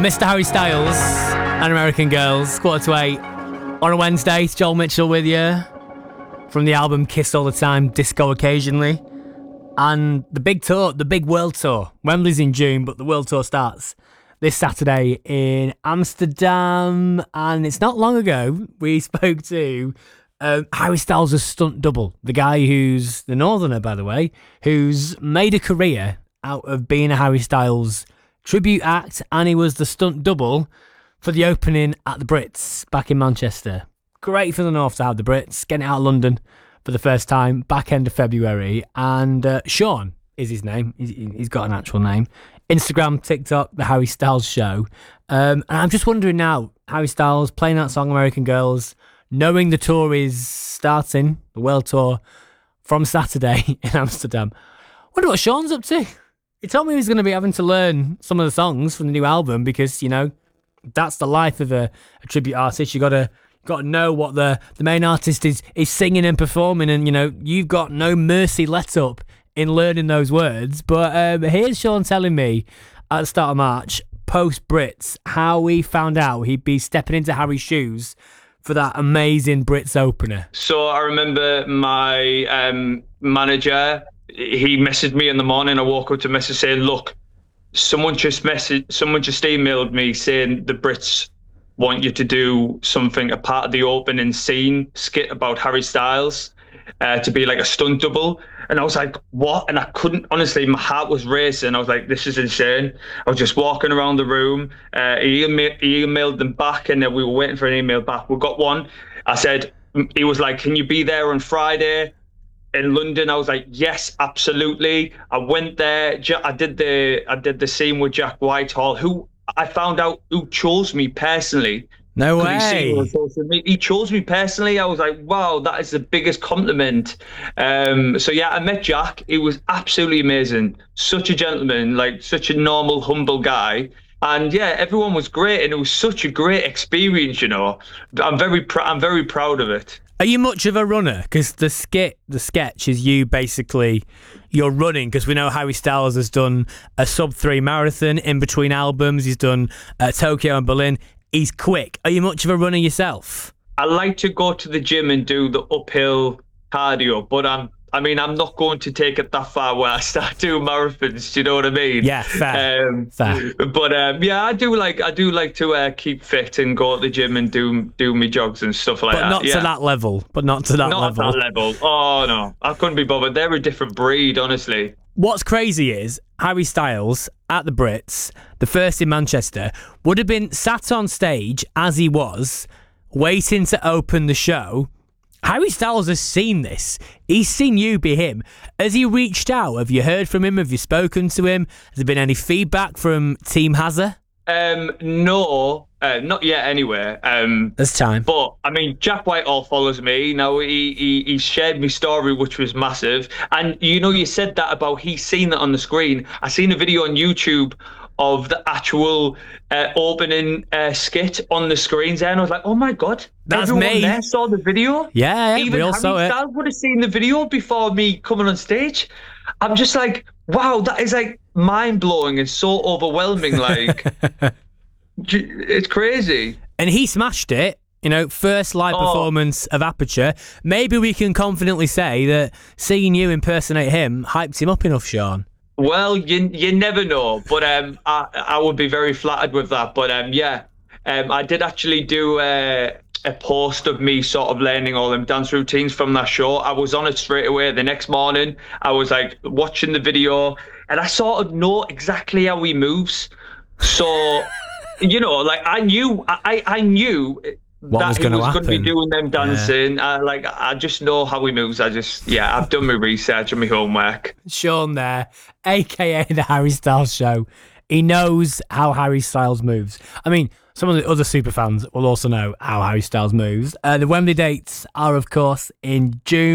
Mr. Harry Styles and American Girls, 7:45 on a Wednesday. It's Joel Mitchell with you from the album Kiss All the Time, Disco Occasionally. And the big tour, the big world tour. Wembley's in June, but the world tour starts this Saturday in Amsterdam. And it's not long ago we spoke to Harry Styles' stunt double, the guy who's the Northerner, by the way, who's made a career out of being a Harry Styles tribute act, and he was the stunt double for the opening at the Brits back in Manchester. Great for the North to have the Brits, getting out of London for the first time, back end of February. And Sean is his name. He's got an actual name. Instagram, TikTok, The Harry Styles Show. And I'm just wondering now, Harry Styles playing that song American Girls, knowing the tour is starting, the world tour, from Saturday in Amsterdam. Wonder what Sean's up to. He told me he was going to be having to learn some of the songs from the new album because, you know, that's the life of a tribute artist. You got to know what the main artist is singing and performing, and, you know, you've got no mercy let up in learning those words. But here's Sean telling me at the start of March, post-Brits, how he found out he'd be stepping into Harry's shoes for that amazing Brits opener. So I remember my manager, he messaged me in the morning. I woke up to a message saying, look, someone just emailed me saying the Brits want you to do something, a part of the opening scene skit about Harry Styles, to be like a stunt double. And I was like, what? And I couldn't, honestly, my heart was racing. I was like, this is insane. I was just walking around the room. He emailed them back, and then we were waiting for an email back. We got one. I said, he was like, can you be there on Friday in London? I was like, yes, absolutely. I went there. I did the scene with Jack Whitehall, who I found out who chose me personally. No way. He chose me personally. I was like, wow, that is the biggest compliment. So yeah, I met Jack. He was absolutely amazing. Such a gentleman, like such a normal, humble guy. And yeah, everyone was great, and it was such a great experience, you know. I'm very proud of it. Are you much of a runner? Because the sketch is you basically, you're running, because we know Harry Styles has done a sub-3 marathon in between albums. He's done Tokyo and Berlin. He's quick. Are you much of a runner yourself? I like to go to the gym and do the uphill cardio, but I'm not going to take it that far where I start doing marathons. Do you know what I mean? Yeah, fair. But yeah, I do like to keep fit and go to the gym and do me jogs and stuff like that. But not to that level. Not at that level. Oh no, I couldn't be bothered. They're a different breed, honestly. What's crazy is Harry Styles at the Brits, the first in Manchester, would have been sat on stage as he was, waiting to open the show. Harry Styles has seen this. He's seen you be him. Has he reached out? Have you heard from him? Have you spoken to him? Has there been any feedback from Team Hazza? No, not yet anyway. There's time. But I mean, Jack Whitehall follows me. Now he shared my story, which was massive. And you know, you said that about he's seen that on the screen. I seen a video on YouTube of the actual opening skit on the screens there, and I was like, oh my god, that's everyone me. There saw the video. Yeah, even we all saw it. Harry Styles would have seen the video before me coming on stage. I'm just like, wow, that is like mind-blowing and so overwhelming. Like, it's crazy. And he smashed it. You know, first live performance of Aperture. Maybe we can confidently say that seeing you impersonate him hyped him up enough, Sean. Well, you never know, but I would be very flattered with that. But yeah, I did actually do a post of me sort of learning all them dance routines from that show. I was on it straight away. The next morning, I was like watching the video, and I sort of know exactly how he moves. So, you know, like I knew what was going to be doing them dancing. Yeah. I just know how he moves. I've done my research and my homework. Sean there, aka the Harry Styles Show. He knows how Harry Styles moves. I mean, some of the other super fans will also know how Harry Styles moves. The Wembley dates are, of course, in June.